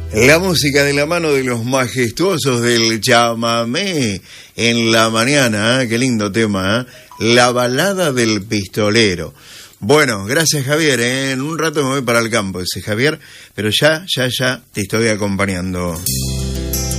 La música de la mano de los majestuosos del chamamé en la mañana, qué lindo tema, La balada del pistolero. Bueno, gracias Javier, en un rato me voy para el campo, dice Javier, pero ya te estoy acompañando.